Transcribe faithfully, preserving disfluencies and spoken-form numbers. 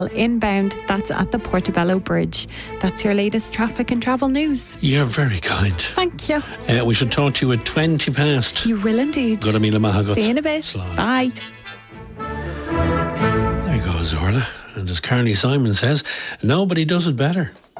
Inbound, that's at the Portobello Bridge. That's your latest traffic and travel news. You're very kind. Thank you. Uh, we should talk to you at twenty past. You will indeed. Good Amila Mahagut. See you in a bit. Slán. Bye. There goes Orla. And as Carly Simon says, nobody does it better.